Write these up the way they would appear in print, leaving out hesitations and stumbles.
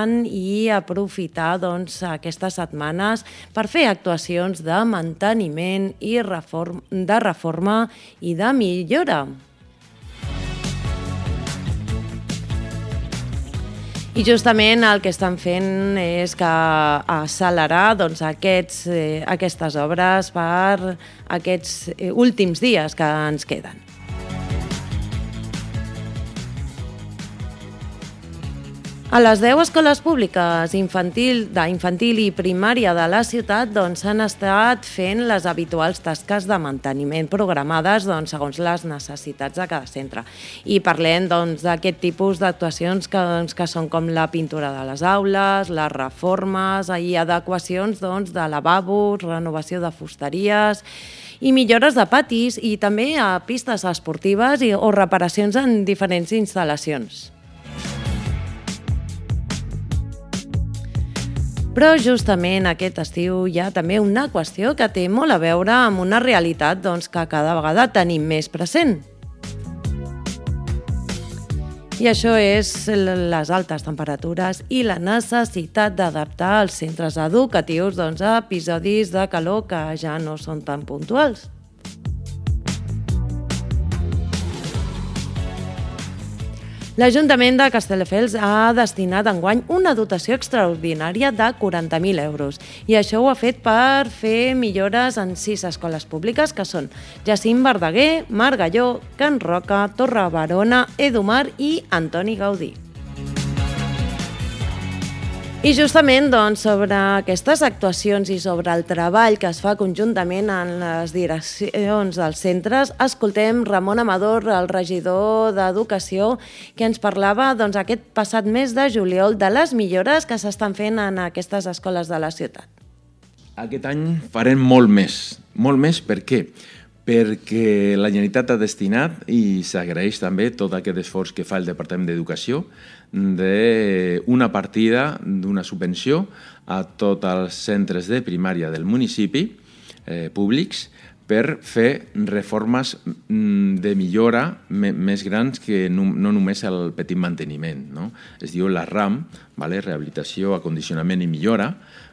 endavant i aprofitar aquestes setmanes per fer actuacions de manteniment i de reforma i de millora. I justament el que estan fent és que accelerar aquestes obres per aquests últims dies que ens queden. A les 10 escoles públiques d'infantil i primària de la ciutat s'han estat fent les habituals tasques de manteniment programades segons les necessitats de cada centre. I parlem d'aquest tipus d'actuacions que són com la pintura de les aules, les reformes i adequacions de lavabos, renovació de fusteries i millores de patis i també a pistes esportives o reparacions en diferents instal·lacions. Però justament aquest estiu hi ha també una qüestió que té molt a veure amb una realitat que cada vegada tenim més present. I això és les altes temperatures i la necessitat d'adaptar els centres educatius a episodis de calor que ja no són tan puntuals. L'Ajuntament de Castelldefels ha destinat enguany una dotació extraordinària de 40.000 euros i això ho ha fet per fer millores en 6 escoles públiques que són Jacint Verdaguer, Margalló, Can Roca, Torre Barona, Edumar i Antoni Gaudí. I justament sobre aquestes actuacions i sobre el treball que es fa conjuntament en les direccions dels centres, escoltem Ramon Amador, el regidor d'Educació, que ens parlava aquest passat mes de juliol de les millores que s'estan fent en aquestes escoles de la ciutat. Aquest any farem molt més. Per què? Perquè la Generalitat ha destinat, i s'agraeix també tot aquest esforç que fa el Departament d'Educació, d'una partida, d'una subvenció a tots els centres de primària del municipi públics per fer reformes de millora més grans que no només el petit manteniment. Es diu la RAM, rehabilitació, acondicionament i millora,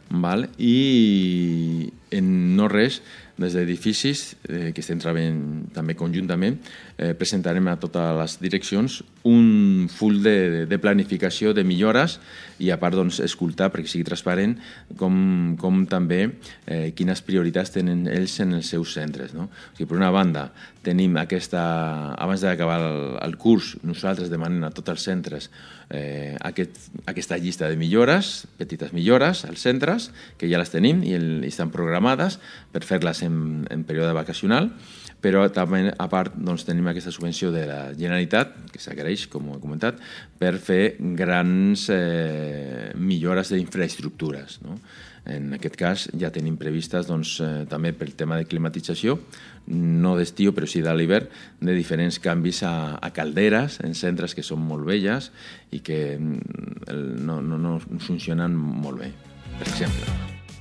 i no res, des d'edificis que estem treballant també conjuntament, presentarem a totes les direccions un full de planificació de millores i a part escoltar, perquè sigui transparent, com també quines prioritats tenen ells en els seus centres. Per una banda, tenim abans d'acabar el curs, nosaltres demanem a tots els centres aquesta llista de millores, petites millores als centres, que ja les tenim i estan programades per fer-les en període vacacional, però també a part tenim aquesta subvenció de la Generalitat, que s'agraeix, com he comentat, per fer grans millores d'infraestructures. En aquest cas ja tenim previstes també pel tema de climatització, no d'estiu però sí de l'hivern, de diferents canvis a calderes en centres que són molt velles i que no funcionen molt bé, per exemple.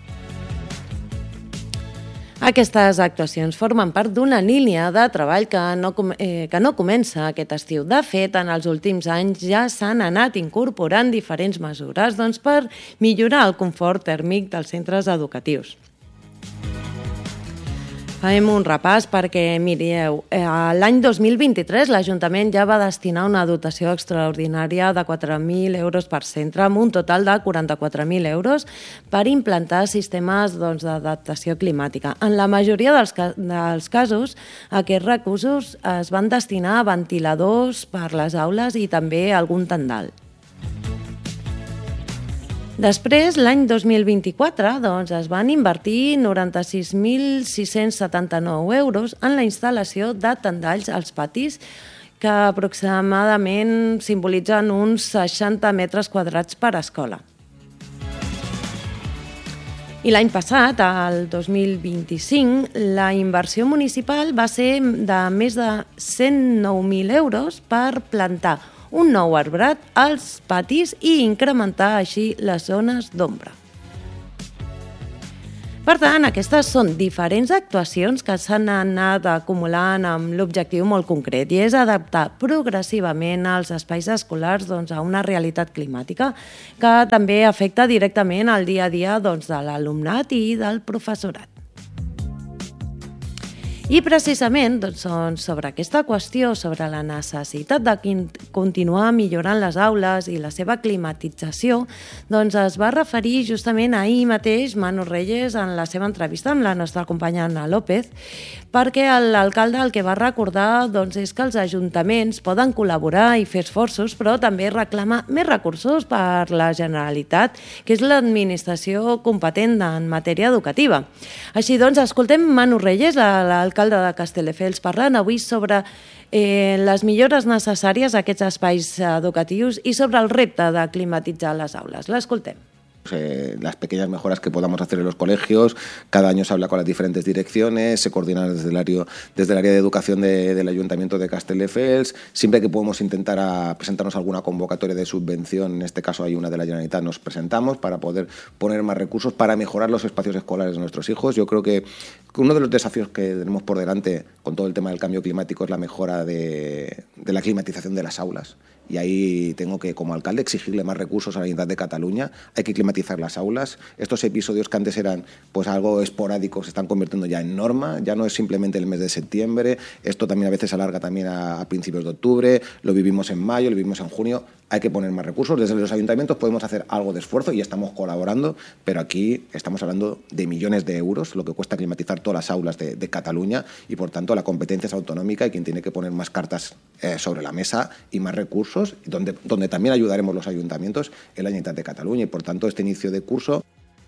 Aquestes actuacions formen part d'una línia de treball que no comença aquest estiu. De fet, en els últims anys ja s'han anat incorporant diferents mesures per millorar el confort tèrmic dels centres educatius. Fem un repàs perquè, mireu, l'any 2023 l'Ajuntament ja va destinar una dotació extraordinària de 4.000 euros per centre, amb un total de 44.000 euros per implantar sistemes d'adaptació climàtica. En la majoria dels casos, aquests recursos es van destinar a ventiladors per les aules i també algun tendal. Després, l'any 2024, es van invertir 96.679 euros en la instal·lació de tendalls als patis, que aproximadament simbolitzen uns 60 metres quadrats per escola. I l'any passat, el 2025, la inversió municipal va ser de més de 109.000 euros per plantar un nou arbrat als patis i incrementar així les zones d'ombra. Per tant, aquestes són diferents actuacions que s'han anat acumulant amb l'objectiu molt concret i és adaptar progressivament els espais escolars a una realitat climàtica que també afecta directament el dia a dia de l'alumnat i del professorat. I precisament sobre aquesta qüestió, sobre la necessitat de continuar millorant les aules i la seva climatització, es va referir justament ahir mateix Manu Reyes en la seva entrevista amb la nostra companya Anna López, perquè l'alcalde el que va recordar és que els ajuntaments poden col·laborar i fer esforços, però també reclama més recursos per la Generalitat, que és l'administració competent en matèria educativa. Així doncs, escoltem Manu Reyes, l'alcalde de Castelldefels, parlant avui sobre les millores necessàries a aquests espais educatius i sobre el repte de climatitzar les aules. L'escoltem. Las pequeñas mejoras que podamos hacer en los colegios, cada año se habla con las diferentes direcciones, se coordinan desde el área de educación del Ayuntamiento de Castelldefels. Siempre que podemos intentar presentarnos alguna convocatoria de subvención, en este caso hay una de la Generalitat, nos presentamos para poder poner más recursos para mejorar los espacios escolares de nuestros hijos. Yo creo que uno de los desafíos que tenemos por delante con todo el tema del cambio climático es la mejora de la climatización de las aulas. Y ahí tengo que, como alcalde, exigirle más recursos a la Generalitat de Cataluña. Hay que climatizar las aulas. Estos episodios que antes eran algo esporádicos se están convirtiendo ya en norma. Ya no es simplemente el mes de septiembre. Esto también a veces se alarga también a principios de octubre. Lo vivimos en mayo, lo vivimos en junio. Hay que poner más recursos. Desde los ayuntamientos podemos hacer algo de esfuerzo y estamos colaborando, pero aquí estamos hablando de millones de euros, lo que cuesta climatizar todas las aulas de Cataluña y, por tanto, la competencia es autonómica y quien tiene que poner más cartas sobre la mesa y más recursos, donde también ayudaremos los ayuntamientos, es la Generalitat de Cataluña y, por tanto, este inicio de curso.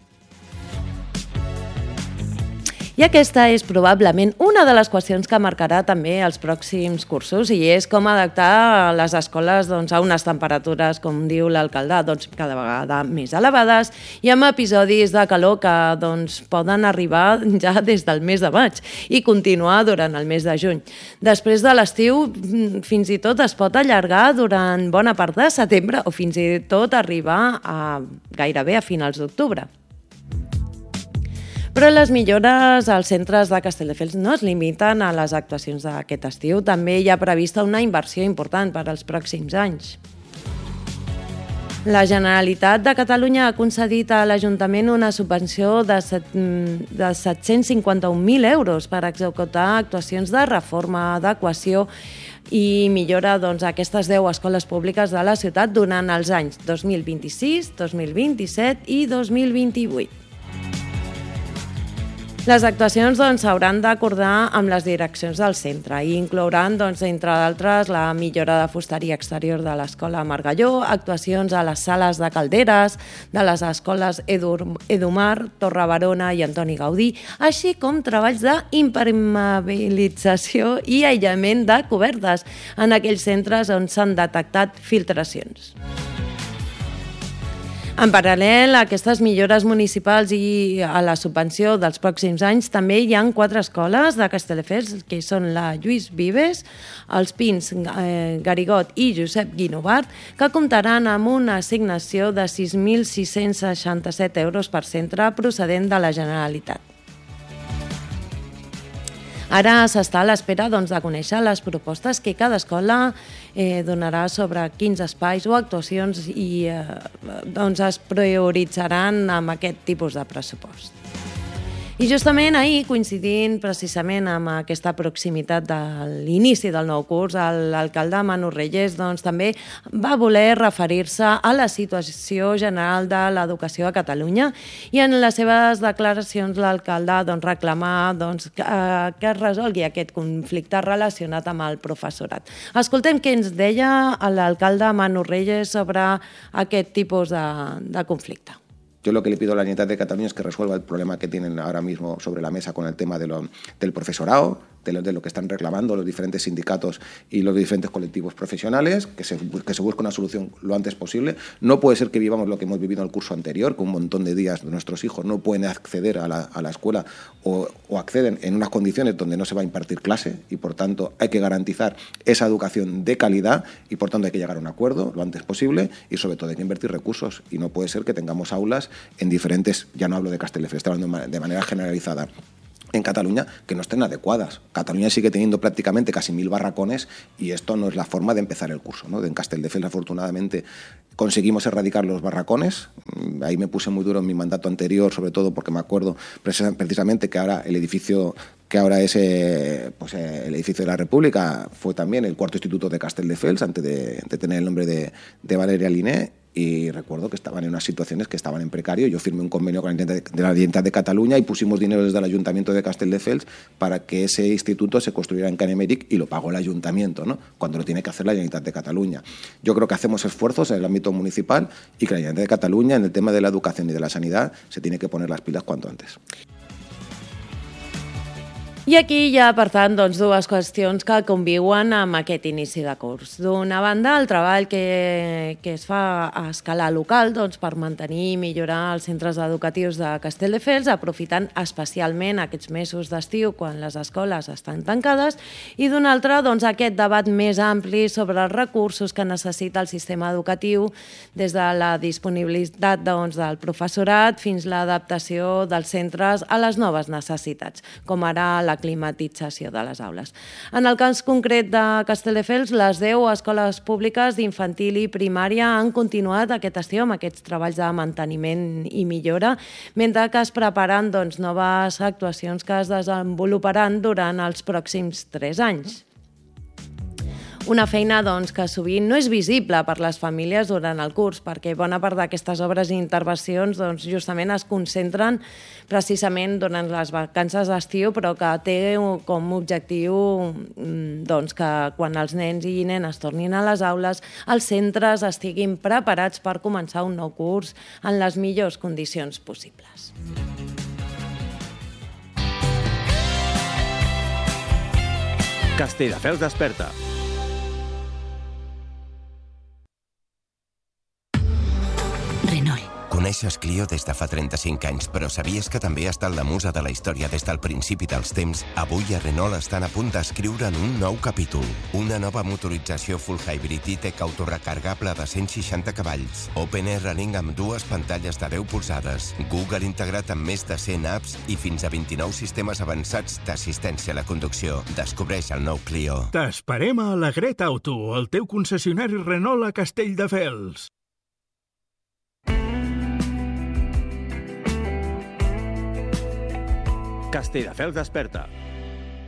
I aquesta és probablement una de les qüestions que marcarà també els pròxims cursos i és com adaptar les escoles a unes temperatures, com diu l'alcalde, cada vegada més elevades i amb episodis de calor que poden arribar ja des del mes de maig i continuar durant el mes de juny. Després de l'estiu fins i tot es pot allargar durant bona part de setembre o fins i tot arribar gairebé a finals d'octubre. Però les millores als centres de Castelldefels no es limiten a les actuacions d'aquest estiu. També hi ha prevista una inversió important per als pròxims anys. La Generalitat de Catalunya ha concedit a l'Ajuntament una subvenció de 751.000 euros per executar actuacions de reforma, adequació i millora aquestes 10 escoles públiques de la ciutat durant els anys 2026, 2027 i 2028. Les actuacions s'hauran d'acordar amb les direccions del centre i inclouran, entre d'altres, la millora de fusteria exterior de l'escola Margalló, actuacions a les sales de calderes de les escoles Edumar, Torrebarona i Antoni Gaudí, així com treballs d'impermeabilització i aïllament de cobertes en aquells centres on s'han detectat filtracions. En paral·lel a aquestes millores municipals i a la subvenció dels pròxims anys, també hi ha 4 escoles de Castelldefels, que són la Lluís Vives, els Pins, Garigot i Josep Guinovart, que comptaran amb una assignació de 6.667 euros per centre procedent de la Generalitat. Ara s'està a l'espera de conèixer les propostes que cada escola donarà sobre quins espais o actuacions i es prioritzaran amb aquest tipus de pressupost. I justament ahir, coincidint precisament amb aquesta proximitat de l'inici del nou curs, l'alcalde Manu Reyes també va voler referir-se a la situació general de l'educació a Catalunya i en les seves declaracions l'alcalde reclamà que es resolgui aquest conflicte relacionat amb el professorat. Escoltem què ens deia l'alcalde Manu Reyes sobre aquest tipus de conflicte. Yo lo que le pido a la Generalitat de Cataluña es que resuelva el problema que tienen ahora mismo sobre la mesa con el tema del profesorado, de lo que están reclamando los diferentes sindicatos y los diferentes colectivos profesionales, que se busque una solución lo antes posible. No puede ser que vivamos lo que hemos vivido en el curso anterior, con un montón de días de nuestros hijos no pueden acceder a la escuela o acceden en unas condiciones donde no se va a impartir clase y, por tanto, hay que garantizar esa educación de calidad y, por tanto, hay que llegar a un acuerdo lo antes posible y, sobre todo, hay que invertir recursos. Y no puede ser que tengamos aulas en diferentes, ya no hablo de Castelldefels, estoy hablando de manera generalizada, en Cataluña, que no estén adecuadas. Cataluña sigue teniendo prácticamente casi 1000 barracones y esto no es la forma de empezar el curso, ¿no? En Castelldefels, afortunadamente, conseguimos erradicar los barracones. Ahí me puse muy duro en mi mandato anterior, sobre todo porque me acuerdo precisamente que ahora el edificio que ahora es el edificio de la República fue también el cuarto instituto de Castelldefels antes de tener el nombre de Valeria Liné. Y recuerdo que estaban en unas situaciones que estaban en precario. Yo firmé un convenio con la Generalitat de Cataluña y pusimos dinero desde el Ayuntamiento de Castelldefels para que ese instituto se construyera en Can Emeric y lo pagó el Ayuntamiento, ¿no? Cuando lo tiene que hacer la Generalitat de Cataluña. Yo creo que hacemos esfuerzos en el ámbito municipal y que la Generalitat de Cataluña, en el tema de la educación y de la sanidad, se tiene que poner las pilas cuanto antes. I aquí hi ha, per tant, dues qüestions que conviuen amb aquest inici de curs. D'una banda, el treball que es fa a escala local per mantenir i millorar els centres educatius de Castelldefels, aprofitant especialment aquests mesos d'estiu quan les escoles estan tancades, i d'una altra, aquest debat més ampli sobre els recursos que necessita el sistema educatiu, des de la disponibilitat del professorat fins a l'adaptació dels centres a les noves necessitats, com ara la climatització de les aules. En el cas concret de Castelldefels, les 10 escoles públiques d'infantil i primària han continuat aquest estiu amb aquests treballs de manteniment i millora, mentre que es preparen noves actuacions que es desenvoluparan durant els pròxims 3 anys. Una feina que sovint no és visible per les famílies durant el curs, perquè bona part d'aquestes obres i intervencions justament es concentren precisament durant les vacances d'estiu, però que té com a objectiu que quan els nens i nenes tornin a les aules, els centres estiguin preparats per començar un nou curs en les millors condicions possibles. Castelldefels desperta. Coneixes Clio des de fa 35 anys, però sabies que també ha estat la musa de la història des del principi dels temps? Avui a Renault estan a punt d'escriure'n un nou capítol. Una nova motorització full hybrid i-tech autorecargable de 160 cavalls. Open Air Running amb 2 pantalles de 10 polzades. Google integrat amb més de 100 apps i fins a 29 sistemes avançats d'assistència a la conducció. Descobreix el nou Clio. T'esperem a Alegret Auto, el teu concessionari Renault a Castelldefels. Castelldefels desperta.